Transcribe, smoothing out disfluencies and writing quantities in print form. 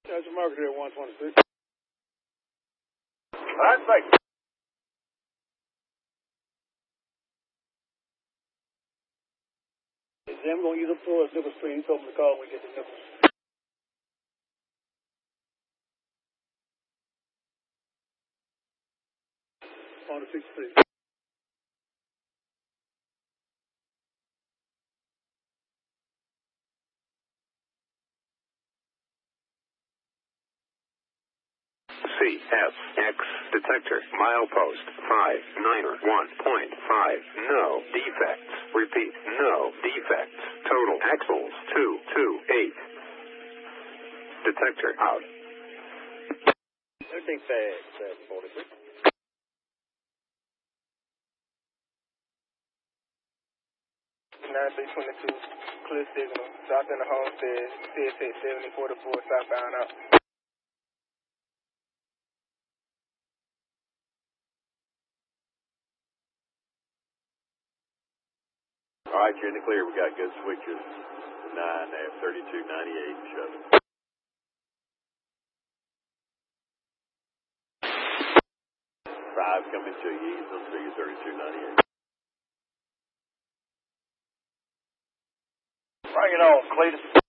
That's a marker there, 126. That's right. Jim going to use up towards Nipple Street. He told me to call when we get to Nipple. On the 63. CSX detector milepost 591.5. No defects. Repeat, no defects. Total axles 228. Detector out. Everything fast, 43. 9322, clear signal. South in the homestead, CSX 7044, southbound out. All right, you're in the clear. We got good switches. 9 at 3298 Chevy. 5 coming to you. Ease them to you 3298. Bring it on, Cletus.